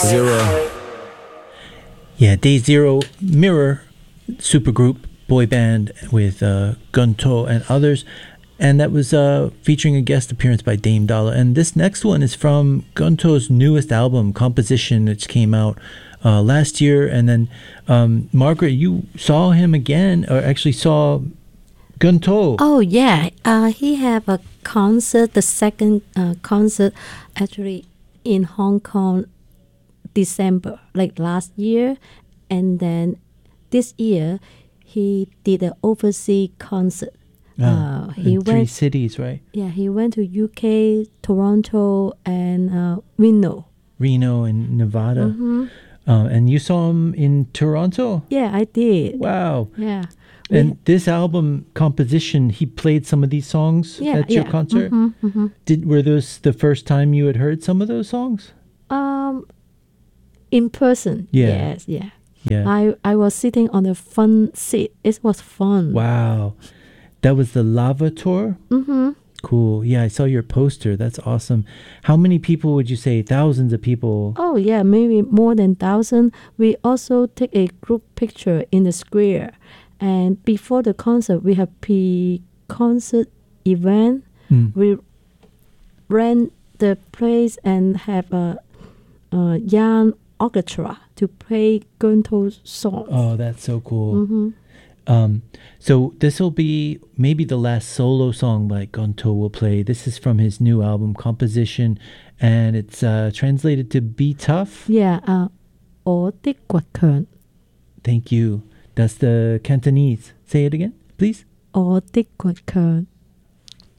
Zero. Yeah, Day Zero Mirror supergroup boy band with Gunto and others. And that was featuring a guest appearance by Dame Dalla. And this next one is from Gunto's newest album, Composition, which came out last year. And then, Margaret, you saw him again, or actually saw Gunto. Oh, yeah. He have a concert, the second concert, actually in Hong Kong, December, like last year. And then this year, he did an overseas concert. He in 3 went, cities, right? yeah, he went to UK, Toronto, and Reno. Reno and Nevada. Mm-hmm. And you saw him in Toronto? Yeah, I did. Wow. Yeah. And this album, Composition, he played some of these songs at your concert? Mm-hmm, mm-hmm. Were those the first time you had heard some of those songs? In person. Yeah. Yes, yeah. Yeah. I was sitting on the front seat. It was fun. Wow. That was the Lava Tour? Mm-hmm. Cool. Yeah, I saw your poster. That's awesome. How many people would you say? Thousands of people? Oh, yeah, maybe more than 1,000. We also take a group picture in the square. And before the concert, we have pre-concert event. We rent the place and have a young orchestra to play Gunto's songs. Oh, that's so cool. Mm-hmm. So this will be maybe the last solo song by Gunto will play. This is from his new album, Composition, and it's translated to Be Tough. Yeah, 我的倔強. Thank you. That's the Cantonese. Say it again, please. 我的倔強.